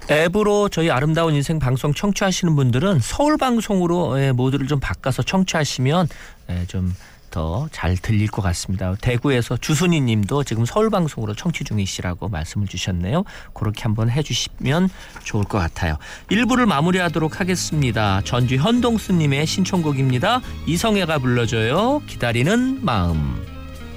앱으로 저희 아름다운 인생 방송 청취하시는 분들은 서울 방송으로 모드를 좀 바꿔서 청취하시면 좀 더 잘 들릴 것 같습니다. 대구에서 주순이 님도 지금 서울 방송으로 청취 중이시라고 말씀을 주셨네요. 그렇게 한번 해주시면 좋을 것 같아요. 1부를 마무리하도록 하겠습니다. 전주 현동수 님의 신청곡입니다. 이성애가 불러줘요. 기다리는 마음.